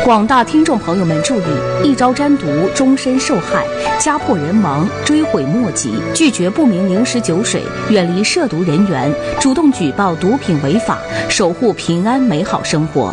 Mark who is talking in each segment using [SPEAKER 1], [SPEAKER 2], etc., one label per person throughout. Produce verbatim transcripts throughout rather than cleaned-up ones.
[SPEAKER 1] 广大听众朋友们注意，一朝沾毒，终身受害，家破人亡，追悔莫及。拒绝不明零食酒水，远离涉毒人员，主动举报毒品违法，守护平安美好生活。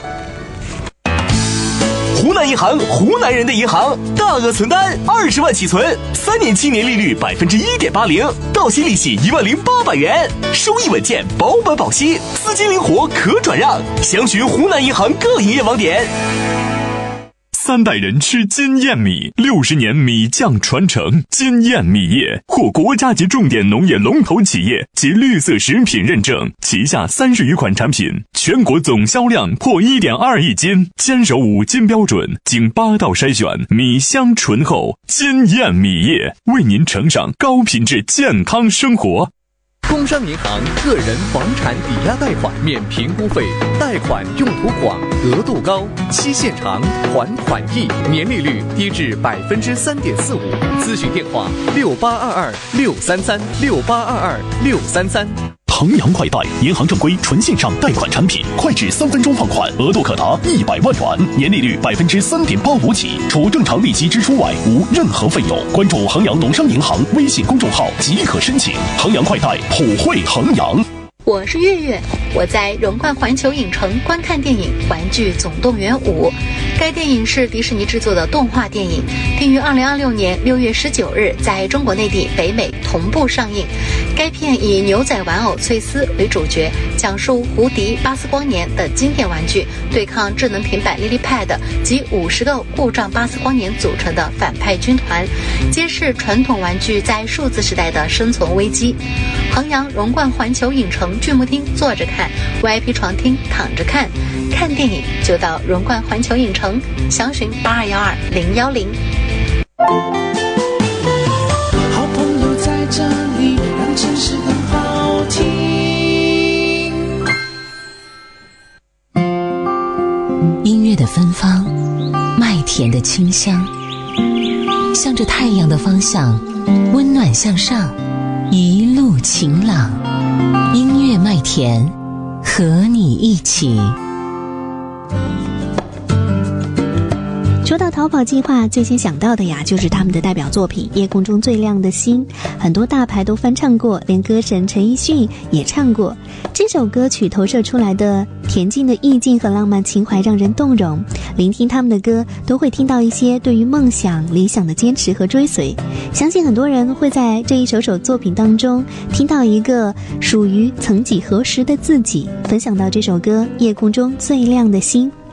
[SPEAKER 2] 湖南银行，湖南人的银行，大额存单二十万起存，三年期年利率百分之一点八零，到期利息一万零八百元，收益稳健，保本保息，资金灵活可转让。详询湖南银行各营业网点。
[SPEAKER 3] 三代人吃金燕米，六十年米酱传承。金燕米业获国家级重点农业龙头企业及绿色食品认证，旗下三十余款产品，全国总销量破一点二亿斤，坚守五金标准，经八道筛选，米香醇厚。金燕米业为您呈上高品质健康生活。
[SPEAKER 4] 工商银行个人房产抵押贷款免评估费，贷款用途广，额度高，期限长，还款易，年利率低至百分之三点四五。咨询电话：六八二二六三三六八二二六三三。
[SPEAKER 5] 衡阳快贷，银行正规纯线上贷款产品，快至三分钟放款，额度可达一百万元，年利率百分之三点八五起，除正常利息支出外，无任何费用。关注衡阳农商银行微信公众号即可申请。衡阳快贷，普惠衡阳。
[SPEAKER 6] 我是月月，我在荣冠环球影城观看电影《玩具总动员五》。该电影是迪士尼制作的动画电影，定于二零二六年六月十九日在中国内地、北美同步上映。该片以牛仔玩偶翠丝为主角，讲述胡迪、巴斯光年的经典玩具对抗智能平板 LilyPad 及五十个故障巴斯光年组成的反派军团，揭示传统玩具在数字时代的生存危机。衡阳荣冠环球影城剧目厅坐着看， V I P 床厅躺着看，看电影就到荣冠环球影城，详询八二幺二零幺零。
[SPEAKER 7] 好朋友在这里，让城市更好听。
[SPEAKER 8] 音乐的芬芳，麦田的清香，向着太阳的方向，温暖向上，一路晴朗。音乐麦田，和你一起。
[SPEAKER 9] 说到逃跑计划，最先想到的呀，就是他们的代表作品《夜空中最亮的星》，很多大牌都翻唱过，连歌神陈奕迅也唱过。这首歌曲投射出来的恬静的意境和浪漫情怀让人动容，聆听他们的歌都会听到一些对于梦想理想的坚持和追随。相信很多人会在这一首首作品当中听到一个属于曾几何时的自己，分享到这首歌《夜空中最亮的星》。